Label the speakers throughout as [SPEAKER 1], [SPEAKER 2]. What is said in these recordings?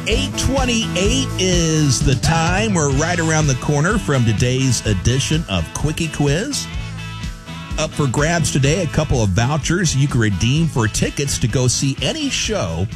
[SPEAKER 1] 8:28 is the time. We're right around the corner from today's edition of Quickie Quiz. Up for grabs today, a couple of vouchers you can redeem for tickets to go see any show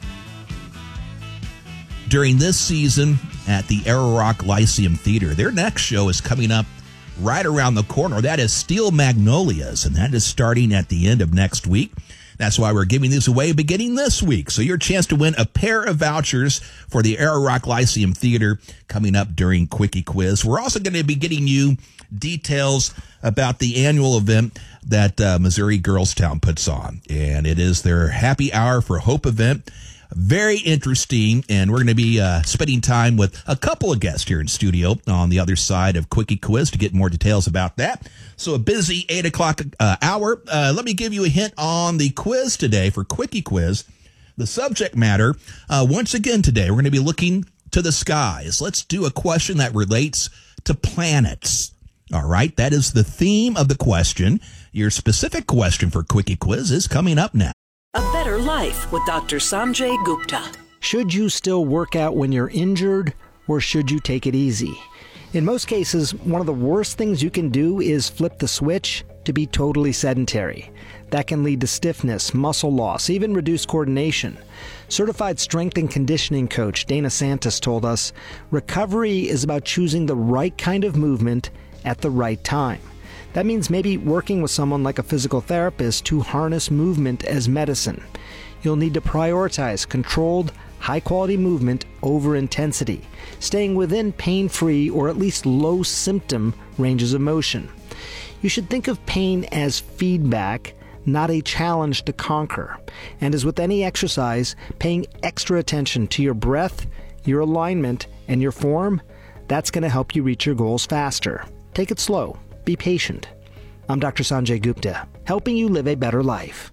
[SPEAKER 1] during this season at the Arrow Rock Lyceum Theater. Their next show is coming up right around the corner. That is Steel Magnolias, and that is starting at the end of next week. That's why we're giving these away beginning this week. So your chance to win a pair of vouchers for the Arrow Rock Lyceum Theater coming up during Quickie Quiz. We're also going to be getting you details about the annual event that Missouri Girlstown puts on. And it is their Happy Hour for Hope event. Very interesting, and we're going to be spending time with a couple of guests here in studio on the other side of Quickie Quiz to get more details about that. So a busy 8 o'clock hour. Let me give you a hint on the quiz today for Quickie Quiz. The subject matter, once again today, we're going to be looking to the skies. Let's do a question that relates to planets. All right, that is the theme of the question. Your specific question for Quickie Quiz is coming up now.
[SPEAKER 2] A Better Life with Dr. Sanjay Gupta.
[SPEAKER 3] Should you still work out when you're injured, or should you take it easy? In most cases, one of the worst things you can do is flip the switch to be totally sedentary. That can lead to stiffness, muscle loss, even reduced coordination. Certified strength and conditioning coach Dana Santos told us, recovery is about choosing the right kind of movement at the right time. That means maybe working with someone like a physical therapist to harness movement as medicine. You'll need to prioritize controlled, high-quality movement over intensity, staying within pain-free or at least low-symptom ranges of motion. You should think of pain as feedback, not a challenge to conquer. And as with any exercise, paying extra attention to your breath, your alignment, and your form, that's going to help you reach your goals faster. Take it slow. Be patient. I'm Dr. Sanjay Gupta, helping you live a better life.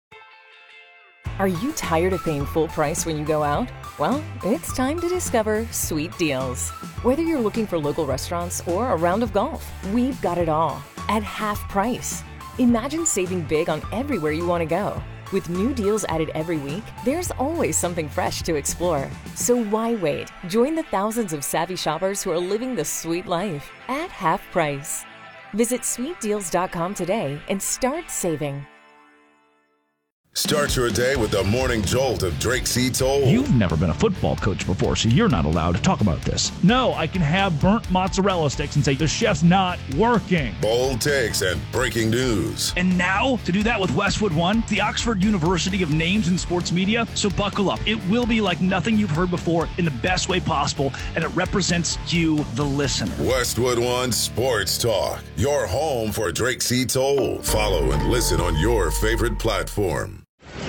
[SPEAKER 4] Are you tired of paying full price when you go out? Well, it's time to discover Sweet Deals. Whether you're looking for local restaurants or a round of golf, we've got it all at half price. Imagine saving big on everywhere you want to go. With new deals added every week, there's always something fresh to explore. So why wait? Join the thousands of savvy shoppers who are living the sweet life at half price. Visit sweetdeals.com today and start saving.
[SPEAKER 5] Start your day with the morning jolt of Drake C. Toll.
[SPEAKER 6] You've never been a football coach before, so you're not allowed to talk about this. No, I can have burnt mozzarella sticks and say the chef's not working.
[SPEAKER 5] Bold takes and breaking news.
[SPEAKER 6] And now, to do that with Westwood One, the Oxford University of names in sports media, so buckle up. It will be like nothing you've heard before in the best way possible, and it represents you, the listener.
[SPEAKER 5] Westwood One Sports Talk, your home for Drake C. Toll. Follow and listen on your favorite platform.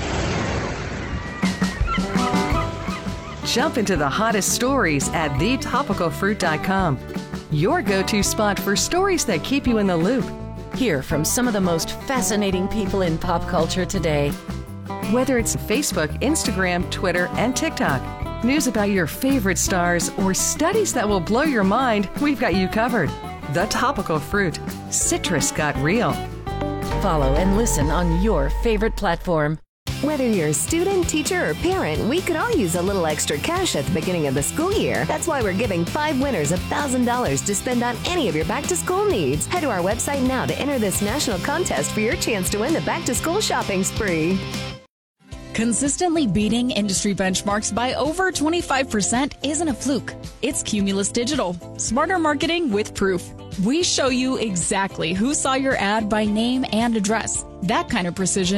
[SPEAKER 7] Jump into the hottest stories at thetopicalfruit.com. Your go-to spot for stories that keep you in the loop.
[SPEAKER 8] Hear from some of the most fascinating people in pop culture today.
[SPEAKER 7] Whether it's Facebook, Instagram, Twitter, and TikTok, news about your favorite stars, or studies that will blow your mind, we've got you covered. The Topical Fruit. Citrus got real.
[SPEAKER 8] Follow and listen on your favorite platform.
[SPEAKER 9] Whether you're a student, teacher, or parent, we could all use a little extra cash at the beginning of the school year. That's why we're giving 5 winners $1,000 to spend on any of your back-to-school needs. Head to our website now to enter this national contest for your chance to win the back-to-school shopping spree.
[SPEAKER 10] Consistently beating industry benchmarks by over 25% isn't a fluke. It's Cumulus Digital. Smarter marketing with proof. We show you exactly who saw your ad by name and address. That kind of precision